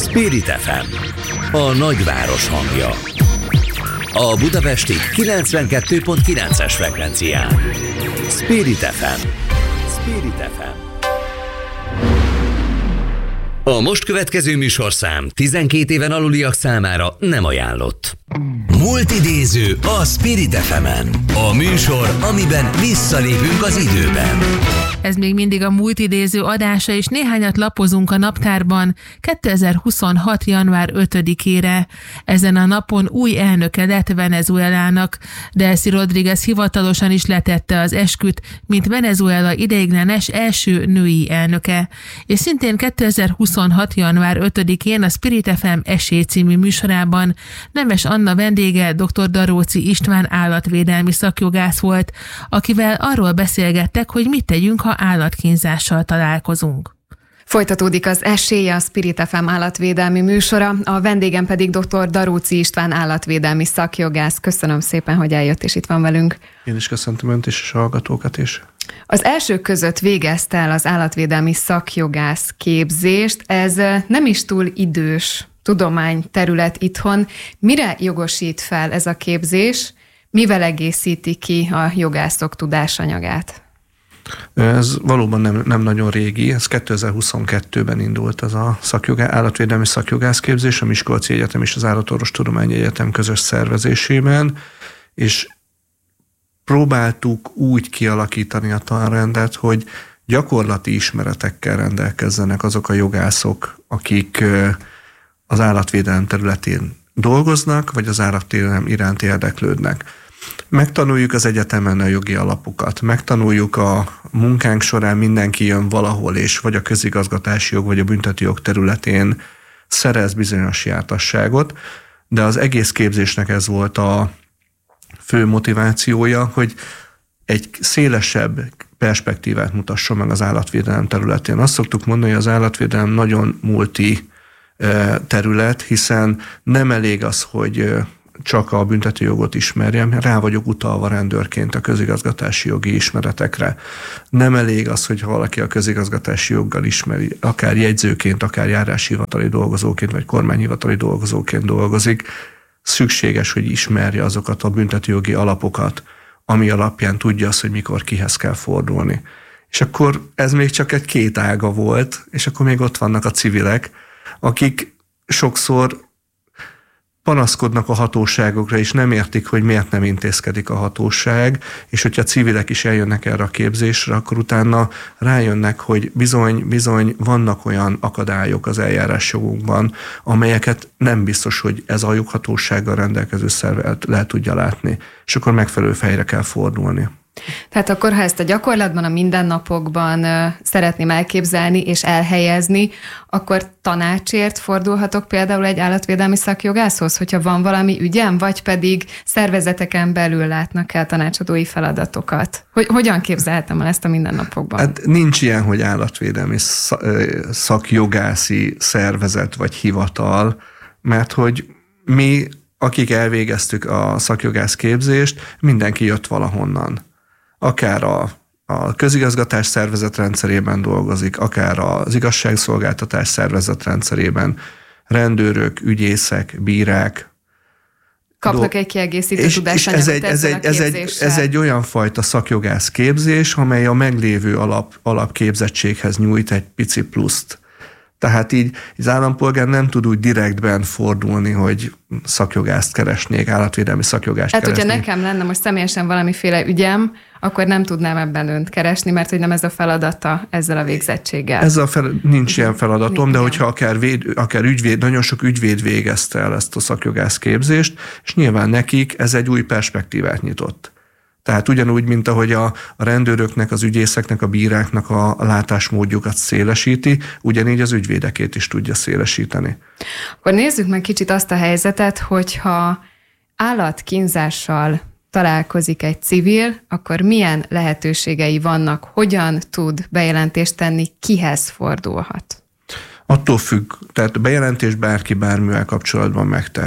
Spirit FM, a nagyváros hangja. A budapesti 92.9-es frekvencián. Spirit FM. Spirit FM. A most következő műsorszám 12 éven aluliak számára nem ajánlott. Multidéző a Spirit FM-en. A műsor, amiben visszalépünk az időben. Ez még mindig a multidéző adása, és néhányat lapozunk a naptárban 2026. január 5-ére. Ezen a napon új elnöke lett Venezuelának. Delcy Rodríguez hivatalosan is letette az esküt, mint Venezuela ideiglenes első női elnöke. És szintén 2026. január 5-én a Spirit FM Esély című műsorában Nemes Anna vendége dr. Daróczi István állatvédelmi szakjogász volt, akivel arról beszélgettek, hogy mit tegyünk, ha állatkínzással találkozunk. Folytatódik az Esély, a Spirit FM állatvédelmi műsora, a vendégem pedig dr. Daróczi István állatvédelmi szakjogász. Köszönöm szépen, hogy eljött és itt van velünk. Én is köszöntöm önt és a hallgatókat is. Az elsők között végezte el az állatvédelmi szakjogász képzést. Ez nem is túl idős tudományterület itthon. Mire jogosít fel ez a képzés? Mivel egészíti ki a jogászok tudásanyagát? Ez valóban nem nagyon régi, ez 2022-ben indult az a állatvédelmi szakjogászképzés, a Miskolci Egyetem és az Állatorvostudományi Egyetem közös szervezésében, és próbáltuk úgy kialakítani a tanrendet, hogy gyakorlati ismeretekkel rendelkezzenek azok a jogászok, akik az állatvédelem területén dolgoznak, vagy az állatvédelem iránt érdeklődnek. Megtanuljuk az egyetemen a jogi alapokat, megtanuljuk a munkánk során, mindenki jön valahol, és vagy a közigazgatási jog, vagy a büntető jog területén szerez bizonyos jártasságot, de az egész képzésnek ez volt a fő motivációja, hogy egy szélesebb perspektívát mutasson meg az állatvédelem területén. Azt szoktuk mondani, hogy az állatvédelem nagyon multi terület, hiszen nem elég az, hogy csak a büntetőjogot ismerjem, rá vagyok utalva rendőrként a közigazgatási jogi ismeretekre. Nem elég az, hogy valaki a közigazgatási joggal ismeri, akár jegyzőként, akár járáshivatali dolgozóként, vagy kormányhivatali dolgozóként dolgozik. Szükséges, hogy ismerje azokat a büntetőjogi alapokat, ami alapján tudja azt, hogy mikor kihez kell fordulni. És akkor ez még csak egy két ága volt, és akkor még ott vannak a civilek, akik sokszor panaszkodnak a hatóságokra, és nem értik, hogy miért nem intézkedik a hatóság, és hogyha civilek is eljönnek erre a képzésre, akkor utána rájönnek, hogy bizony vannak olyan akadályok az eljárásjogunkban, amelyeket nem biztos, hogy ez a joghatósággal rendelkező szerv le tudja látni, és akkor megfelelő helyre kell fordulni. Tehát akkor, ha ezt a gyakorlatban, a mindennapokban szeretném elképzelni és elhelyezni, akkor tanácsért fordulhatok például egy állatvédelmi szakjogászhoz, hogyha van valami ügyem, vagy pedig szervezeteken belül látnak el tanácsadói feladatokat? Hogyan képzelhetem el ezt a mindennapokban? Hát nincs ilyen, hogy állatvédelmi szakjogászi szervezet vagy hivatal, mert hogy mi, akik elvégeztük a szakjogász képzést, mindenki jött valahonnan. Akár a közigazgatás szervezetrendszerében dolgozik, akár az igazságszolgáltatás szervezetrendszerében, rendőrök, ügyészek, bírák. Kapnak egy kiegészítő tudásanyagot ezzel a képzéssel. Ez egy olyan fajta szakjogász képzés, amely a meglévő alapképzettséghez nyújt egy pici pluszt. Tehát így az állampolgár nem tud úgy direktben fordulni, hogy szakjogászt keresnék, állatvédelmi szakjogást keresnék. Hogyha nekem lenne most személyesen valamiféle ügyem, akkor nem tudnám ebben önt keresni, mert hogy nem ez a feladata ezzel a végzettséggel. Nincs ilyen feladatom, de hogyha akár ügyvéd, nagyon sok ügyvéd végezte el ezt a szakjogász képzést, és nyilván nekik ez egy új perspektívát nyitott. Tehát ugyanúgy, mint ahogy a rendőröknek, az ügyészeknek, a bíráknak a látásmódjukat szélesíti, ugyanígy az ügyvédekét is tudja szélesíteni. Akkor nézzük meg kicsit azt a helyzetet, hogyha állatkínzással találkozik egy civil, akkor milyen lehetőségei vannak, hogyan tud bejelentést tenni, kihez fordulhat? Attól függ, tehát bejelentés bárki bármivel kapcsolatban megtehet.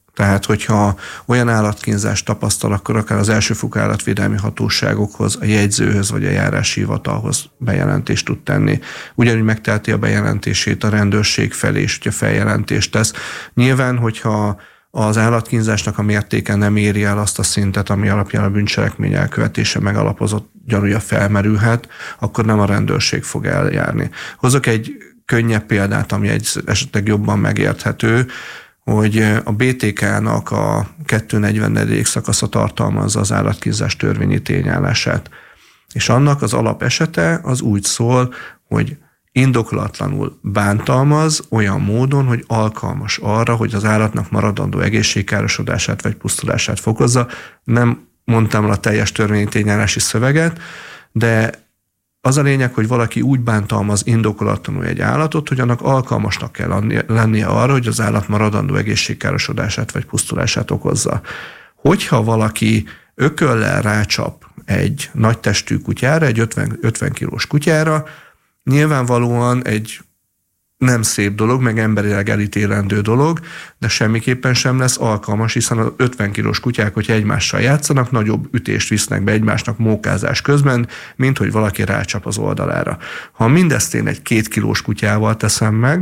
Tehát, hogyha olyan állatkínzást tapasztal, akkor akár az elsőfokú állatvédelmi hatóságokhoz, a jegyzőhöz vagy a járási hivatalhoz bejelentést tud tenni. Ugyanúgy megteheti a bejelentését a rendőrség felé is, hogyha feljelentést tesz. Nyilván, hogyha az állatkínzásnak a mértéke nem éri el azt a szintet, ami alapján a bűncselekmény elkövetése megalapozott gyanúja felmerülhet, akkor nem a rendőrség fog eljárni. Hozok egy könnyebb példát, ami esetleg jobban megérthető, hogy a BTK-nak a 244. szakasza tartalmazza az állatkínzás törvényi tényállását. És annak az alapesete az úgy szól, hogy indokolatlanul bántalmaz olyan módon, hogy alkalmas arra, hogy az állatnak maradandó egészségkárosodását vagy pusztulását fokozza. Nem mondtam el a teljes törvényi tényállási szöveget, de az a lényeg, hogy valaki úgy bántalmaz indokolatlanul egy állatot, hogy annak alkalmasnak kell lennie arra, hogy az állat maradandó egészségkárosodását vagy pusztulását okozza. Hogyha valaki ököllel rácsap egy nagy testű kutyára, egy 50 kilós kutyára, nyilvánvalóan egy nem szép dolog, meg emberileg elítélendő dolog, de semmiképpen sem lesz alkalmas, hiszen az 50 kilós kutyák, hogyha egymással játszanak, nagyobb ütést visznek be egymásnak mókázás közben, mint hogy valaki rácsap az oldalára. Ha mindezt én egy 2 kilós kutyával teszem meg,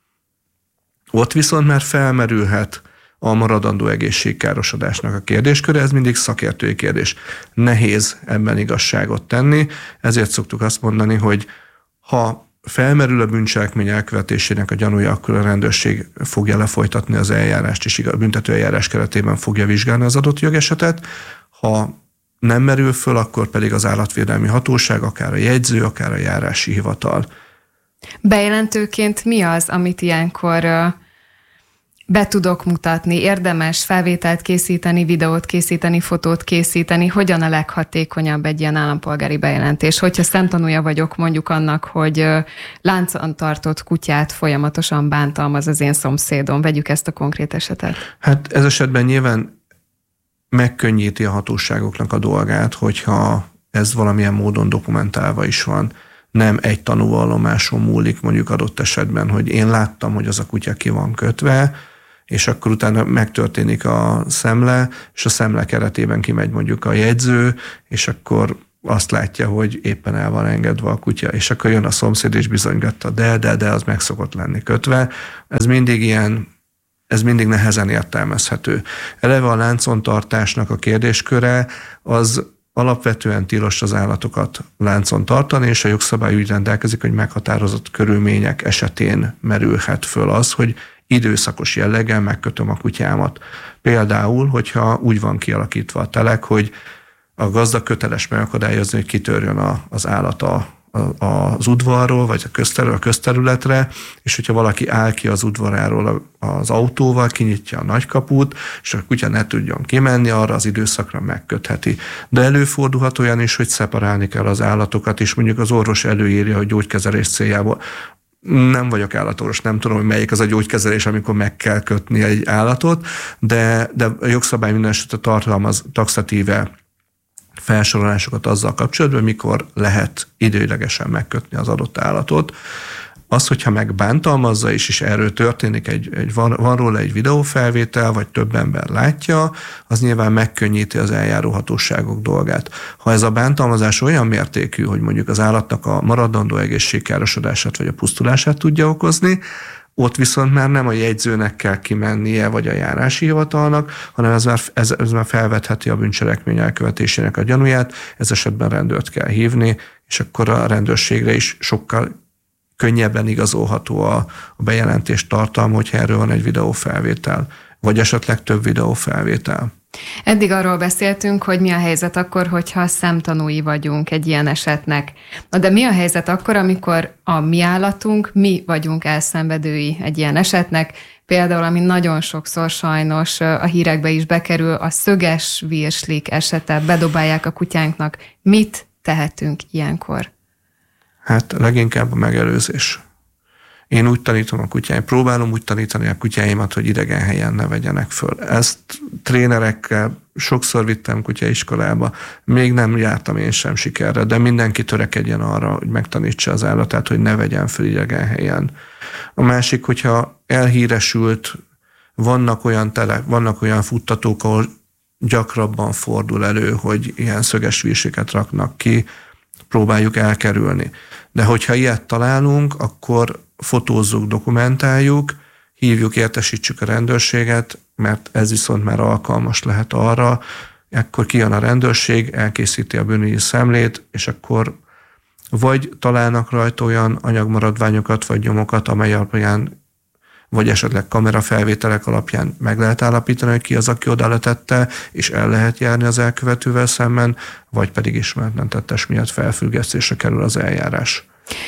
ott viszont már felmerülhet a maradandó egészségkárosodásnak a kérdésköre, ez mindig szakértői kérdés. Nehéz ebben igazságot tenni, ezért szoktuk azt mondani, hogy ha felmerül a bűncselekmény elkövetésének a gyanúja, akkor a rendőrség fogja lefolytatni az eljárást, és a büntetőeljárás keretében fogja vizsgálni az adott jogesetet. Ha nem merül föl, akkor pedig az állatvédelmi hatóság, akár a jegyző, akár a járási hivatal. Bejelentőként mi az, amit ilyenkor be tudok mutatni? Érdemes felvételt készíteni, videót készíteni, fotót készíteni? Hogyan a leghatékonyabb egy ilyen állampolgári bejelentés? Hogyha szemtanúja vagyok mondjuk annak, hogy láncon tartott kutyát folyamatosan bántalmaz az én szomszédom. Vegyük ezt a konkrét esetet. Hát ez esetben nyilván megkönnyíti a hatóságoknak a dolgát, hogyha ez valamilyen módon dokumentálva is van. Nem egy tanúvallomáson múlik mondjuk adott esetben, hogy én láttam, hogy az a kutya ki van kötve, és akkor utána megtörténik a szemle, és a szemle keretében kimegy mondjuk a jegyző, és akkor azt látja, hogy éppen el van engedve a kutya, és akkor jön a szomszéd, és bizonygatta, de az meg szokott lenni kötve. Ez mindig nehezen értelmezhető. Eleve a láncontartásnak a kérdésköre az alapvetően tilos az állatokat láncon tartani, és a jogszabály úgy rendelkezik, hogy meghatározott körülmények esetén merülhet föl az, hogy időszakos jelleggel megkötöm a kutyámat. Például, hogyha úgy van kialakítva a telek, hogy a gazda köteles megakadályozni, hogy kitörjön az állat az udvarról, vagy a közterületre, és hogyha valaki áll ki az udvaráról az autóval, kinyitja a nagykaput, és a kutya ne tudjon kimenni, arra az időszakra megkötheti. De előfordulhat olyan is, hogy szeparálni kell az állatokat, és mondjuk az orvos előírja, hogy gyógykezelés céljából. Nem vagyok állatorvos, nem tudom, hogy melyik az a gyógykezelés, amikor meg kell kötni egy állatot, de a jogszabály minden esetre tartalmaz taxatíve felsorolásokat azzal kapcsolatban, mikor lehet időlegesen megkötni az adott állatot. Az, hogyha megbántalmazza is, és erről történik, van róla egy videófelvétel, vagy több ember látja, az nyilván megkönnyíti az eljáró hatóságok dolgát. Ha ez a bántalmazás olyan mértékű, hogy mondjuk az állatnak a maradandó egészségkárosodását vagy a pusztulását tudja okozni, ott viszont már nem a jegyzőnek kell kimennie, vagy a járási hivatalnak, hanem ez már felvetheti a bűncselekmény elkövetésének a gyanúját, ez esetben rendőrt kell hívni, és akkor a rendőrségre is sokkal könnyebben igazolható a bejelentés tartalma, hogyha erről van egy videófelvétel, vagy esetleg több videófelvétel. Eddig arról beszéltünk, hogy mi a helyzet akkor, hogyha szemtanúi vagyunk egy ilyen esetnek. De mi a helyzet akkor, amikor a mi állatunk, mi vagyunk elszenvedői egy ilyen esetnek? Például, ami nagyon sokszor sajnos a hírekbe is bekerül, a szöges virslik esete, bedobálják a kutyánknak. Mit tehetünk ilyenkor? Hát leginkább a megelőzés. Én úgy tanítom a kutyáimat, próbálom úgy tanítani a kutyáimat, hogy idegen helyen ne vegyenek föl. Ezt trénerekkel sokszor vittem kutyaiskolába, még nem jártam én sem sikerre, de mindenki törekedjen arra, hogy megtanítsa az állatát, hogy ne vegyen föl idegen helyen. A másik, hogyha elhíresült vannak olyan futtatók, ahol gyakrabban fordul elő, hogy ilyen szöges virseket raknak ki, próbáljuk elkerülni. De hogyha ilyet találunk, akkor fotózzuk, dokumentáljuk, hívjuk, értesítsük a rendőrséget, mert ez viszont már alkalmas lehet arra, akkor kijön a rendőrség, elkészíti a bűnügyi szemlét, és akkor vagy találnak rajta olyan anyagmaradványokat, vagy nyomokat, amely alapján, vagy esetleg kamerafelvételek alapján meg lehet állapítani, hogy ki az, aki oda letette, és el lehet járni az elkövetővel szemben, vagy pedig ismeretlen tettes miatt felfüggesztésre kerül az eljárás.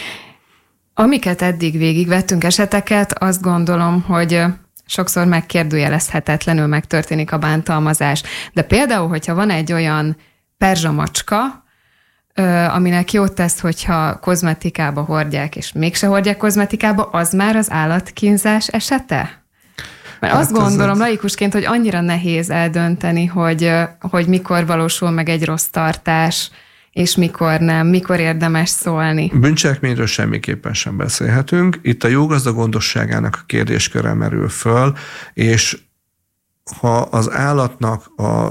Amiket eddig végigvettünk eseteket, azt gondolom, hogy sokszor megkérdőjelezhetetlenül megtörténik a bántalmazás. De például, hogyha van egy olyan perzsamacska, aminek jót tesz, hogyha kozmetikába hordják, és mégse hordják kozmetikába, az már az állatkínzás esete? Mert azt gondolom laikusként, hogy annyira nehéz eldönteni, hogy mikor valósul meg egy rossz tartás, és mikor nem, mikor érdemes szólni. Bűncselekményről semmiképpen sem beszélhetünk. Itt a jó gazda gondosságának a kérdésköre merül föl, és ha az állatnak a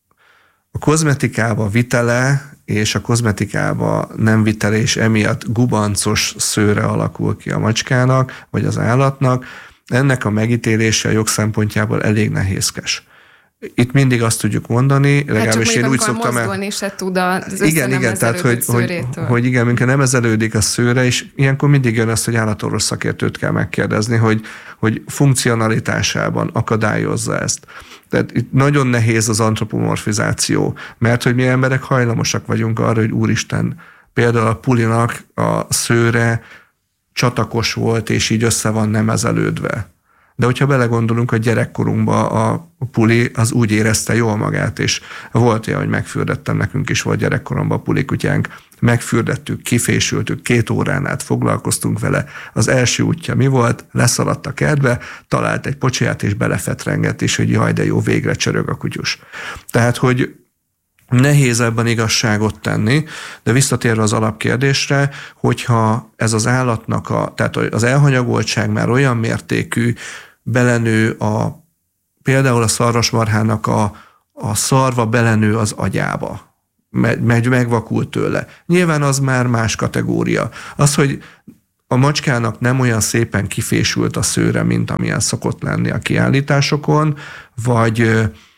kozmetikába vitele és a kozmetikába nem vitele, és emiatt gubancos szőre alakul ki a macskának, vagy az állatnak, ennek a megítélése a jog szempontjából elég nehézkes. Itt mindig azt tudjuk mondani, legalábbis én úgy szoktam el... mozdulni se tud az igen, tehát hogy igen, amikor nem ezelődik a szőre, és ilyenkor mindig jön az, hogy állatorvos szakértőt kell megkérdezni, hogy funkcionalitásában akadályozza ezt. Tehát itt nagyon nehéz az antropomorfizáció, mert hogy mi emberek hajlamosak vagyunk arra, hogy úristen, például a pulinak a szőre csatakos volt, és így össze van nem ezelődve. De hogyha belegondolunk, hogy gyerekkorunkban a puli az úgy érezte jól magát, és volt olyan, hogy megfürdettem, nekünk is volt gyerekkoromban a pulikutyánk, megfürdettük, kifésültük, 2 órán át foglalkoztunk vele. Az első útja mi volt? Leszaladt a kertbe, talált egy pocsiját, és belefetrengett, és hogy jaj, de jó, végre csörög a kutyus. Tehát, hogy nehéz ebben igazságot tenni, de visszatérve az alapkérdésre, hogyha ez az állatnak tehát az elhanyagoltság már olyan mértékű, belenő például a szarvasmarhának a szarva belenő az agyába, megvakult tőle. Nyilván az már más kategória. Az, hogy a macskának nem olyan szépen kifésült a szőre, mint amilyen szokott lenni a kiállításokon, vagy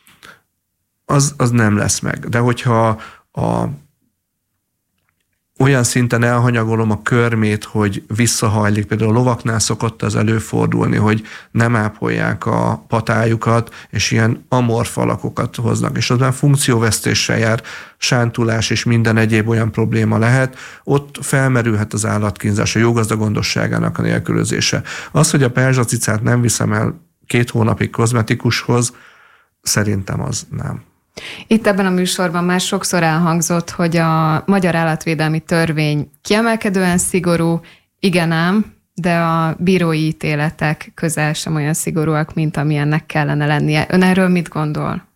az nem lesz meg. De hogyha olyan szinten elhanyagolom a körmét, hogy visszahajlik, például a lovaknál szokott az előfordulni, hogy nem ápolják a patájukat, és ilyen amorf alakokat hoznak, és az már funkcióvesztéssel jár, sántulás és minden egyéb olyan probléma lehet, ott felmerülhet az állatkínzás, a jó gazda gondosságának a nélkülözése. Az, hogy a perzsacicát nem viszem el 2 hónapig kozmetikushoz, szerintem az nem. Itt ebben a műsorban már sokszor elhangzott, hogy a Magyar Állatvédelmi Törvény kiemelkedően szigorú, igen ám, de a bírói ítéletek közel sem olyan szigorúak, mint amilyennek kellene lennie. Ön erről mit gondol?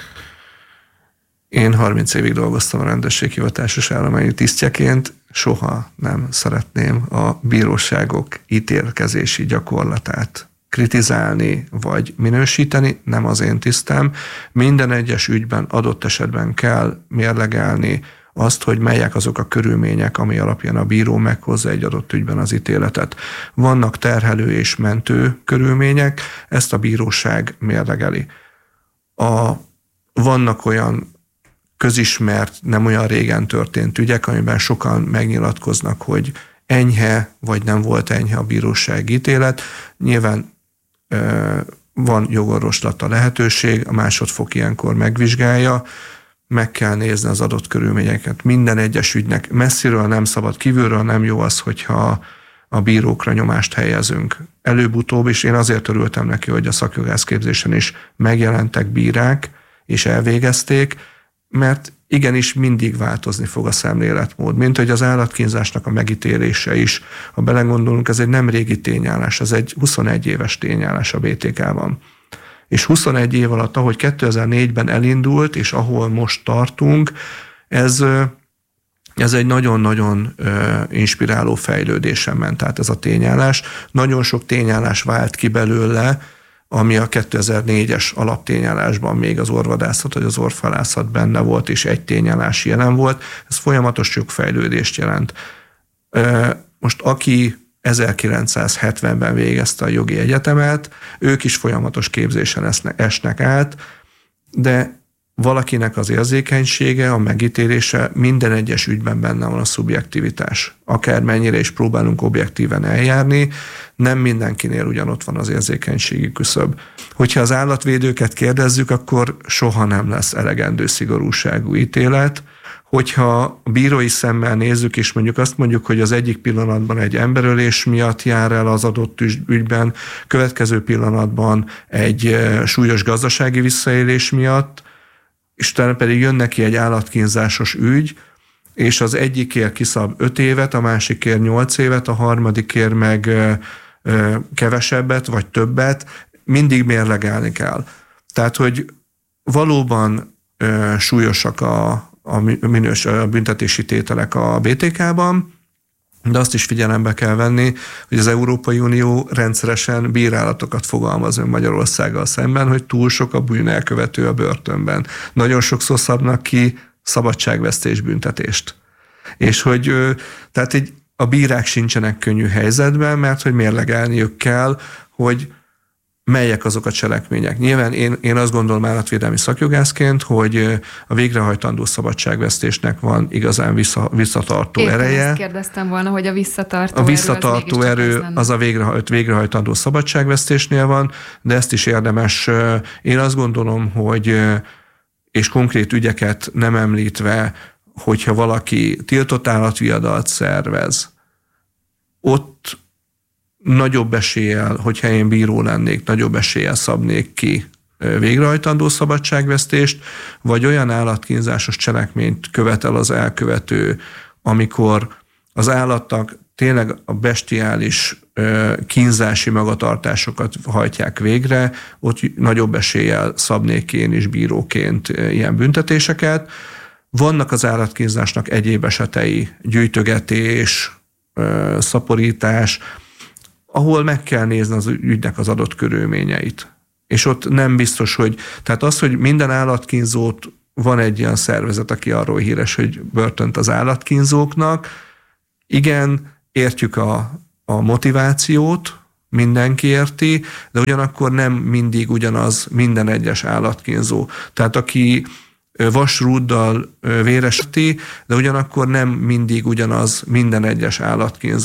Én 30 évig dolgoztam a rendőrséghivatásos állomány tisztjeként, soha nem szeretném a bíróságok ítélkezési gyakorlatát kritizálni vagy minősíteni, nem az én tisztem. Minden egyes ügyben adott esetben kell mérlegelni azt, hogy melyek azok a körülmények, ami alapján a bíró meghozza egy adott ügyben az ítéletet. Vannak terhelő és mentő körülmények, ezt a bíróság mérlegeli. Vannak olyan közismert, nem olyan régen történt ügyek, amiben sokan megnyilatkoznak, hogy enyhe, vagy nem volt enyhe a bírósági ítélet. Nyilván van jogorvoslata lehetőség, a másodfok ilyenkor megvizsgálja, meg kell nézni az adott körülményeket. Minden egyes ügynek messziről nem szabad, kívülről nem jó az, hogyha a bírókra nyomást helyezünk. Előbb-utóbb is én azért örültem neki, hogy a szakjogászképzésen is megjelentek bírák, és elvégezték, mert igenis mindig változni fog a szemléletmód, mint hogy az állatkínzásnak a megítélése is. Ha belegondolunk, ez egy nem régi tényállás, ez egy 21 éves tényállás a BTK-ban. És 21 év alatt, ahogy 2004-ben elindult, és ahol most tartunk, ez egy nagyon-nagyon inspiráló fejlődésen ment át ez a tényállás. Nagyon sok tényállás vált ki belőle, ami a 2004-es alaptényállásban még az orvvadászat vagy az orvhalászat benne volt, és egy tényállás jelen volt. Ez folyamatos jogfejlődést jelent. Most aki 1970-ben végezte a jogi egyetemet, ők is folyamatos képzésen esnek át, de valakinek az érzékenysége, a megítélése, minden egyes ügyben benne van a szubjektivitás. Akármennyire is próbálunk objektíven eljárni, nem mindenkinél ugyanott van az érzékenységi küszöb. Hogyha az állatvédőket kérdezzük, akkor soha nem lesz elegendő szigorúságú ítélet. Hogyha bírói szemmel nézzük, és mondjuk azt mondjuk, hogy az egyik pillanatban egy emberölés miatt jár el az adott ügyben, következő pillanatban egy súlyos gazdasági visszaélés miatt, és utána pedig jön neki egy állatkínzásos ügy, és az egyikért kiszab 5 évet, a másikért 8 évet, a harmadikért meg kevesebbet, vagy többet, mindig mérlegelni kell. Tehát, hogy valóban súlyosak a büntetési tételek a BTK-ban, de azt is figyelembe kell venni, hogy az Európai Unió rendszeresen bírálatokat fogalmaz Magyarországgal szemben, hogy túl sok a bűnelkövető a börtönben. Nagyon sokszor szabnak ki szabadságvesztés büntetést. És hogy tehát a bírák sincsenek könnyű helyzetben, mert hogy mérlegelniük kell, hogy melyek azok a cselekmények. Nyilván én azt gondolom állatvédelmi szakjogászként, hogy a végrehajtandó szabadságvesztésnek van igazán visszatartó ereje. Ezt kérdeztem volna, hogy a visszatartó erő. A visszatartó erő az a végrehajtandó szabadságvesztésnél van, de ezt is érdemes. Én azt gondolom, hogy és konkrét ügyeket nem említve, hogyha valaki tiltott állatviadalt szervez, ott nagyobb eséllyel, hogyha én bíró lennék, nagyobb eséllyel szabnék ki végrehajtandó szabadságvesztést, vagy olyan állatkínzásos cselekményt követel az elkövető, amikor az állatnak tényleg a bestiális kínzási magatartásokat hajtják végre, ott nagyobb eséllyel szabnék én is bíróként ilyen büntetéseket. Vannak az állatkínzásnak egyéb esetei, gyűjtögetés, szaporítás, ahol meg kell nézni az ügynek az adott körülményeit. És ott nem biztos, hogy... Tehát az, hogy minden állatkínzót van egy ilyen szervezet, aki arról híres, hogy börtönt az állatkínzóknak. Igen, értjük a motivációt, mindenki érti, de ugyanakkor nem mindig ugyanaz minden egyes állatkínzó. Tehát aki vasrúddal véresíti, de ugyanakkor nem mindig ugyanaz minden egyes állatkínzó.